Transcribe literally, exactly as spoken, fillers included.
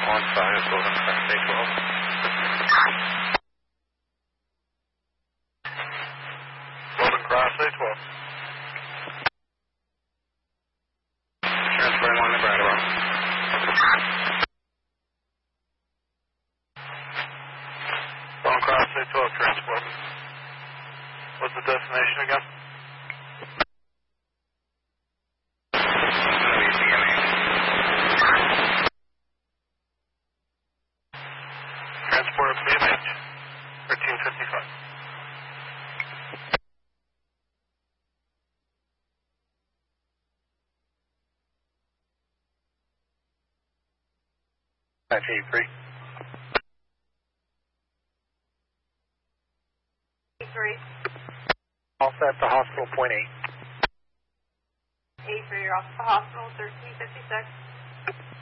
One five, Golden Cross A twelve. Golden Cross A twelve. Transferring one to Bradwell. Golden Cross A twelve transport. What's the destination again? Transport B M H, thirteen fifty-five. five eighty-three. Three. All set to hospital, point eight. Eight three, you're off to the hospital, thirteen fifty-six.